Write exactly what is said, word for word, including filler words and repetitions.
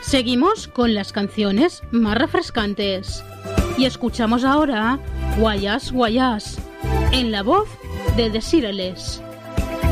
Seguimos con las canciones más refrescantes. Y escuchamos ahora Guayas Guayas, en la voz de Desireless.